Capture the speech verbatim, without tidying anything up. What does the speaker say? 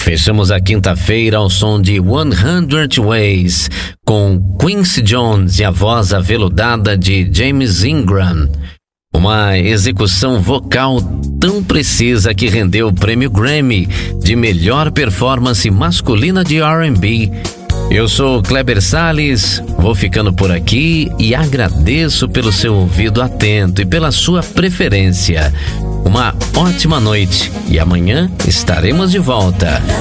Fechamos a quinta-feira ao som de cem Ways, com Quincy Jones e a voz aveludada de James Ingram. Uma execução vocal tão precisa que rendeu o prêmio Grammy de melhor performance masculina de R and B. Eu sou Kleber Salles, vou ficando por aqui e agradeço pelo seu ouvido atento e pela sua preferência. Uma ótima noite e amanhã estaremos de volta.